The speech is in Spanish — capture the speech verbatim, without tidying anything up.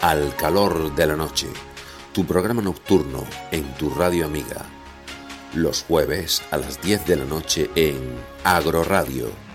Al calor de la noche, tu programa nocturno en tu radio amiga. Los jueves a las diez de la noche en Agroradio.